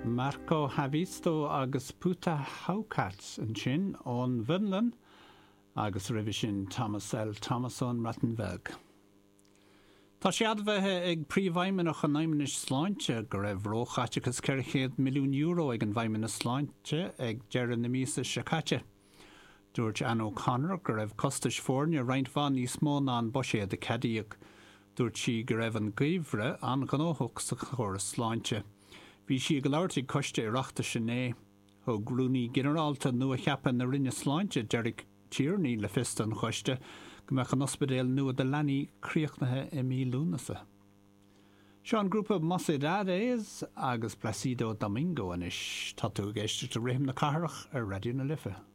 Marco Havisto agus Puta Haukat an sin ón Vinlan agus revision Thomas L. Thomason Rattenberg. Tá sé admhaithe ag príomhhaimimeach an naiminis sláinte go raibh róchaisteachas €400 milliún ag an bhaimimeach sláinte ag dearan na míosa sicáte. Dúirt Ann O'Connor go raibh costais fórne roinnt bhain níos mó ná an boiséad a cadaíoch. Dúirt si go raibh an gaomhre an gnóthach sa chóras sláinte. Bhí si go leirtigh coiste iireachta sinné, thug grúnaí generálta nua cheapan na rinne sláinte Derek Tierney le fista an choiste go meach an ospidéal nua de leanaí críochnathe i mí lúnasa. Seo an grúpa Mocedades agus Placido Domingo anis tá tú géiste to rihim na cathrach ar Radio na Lifa.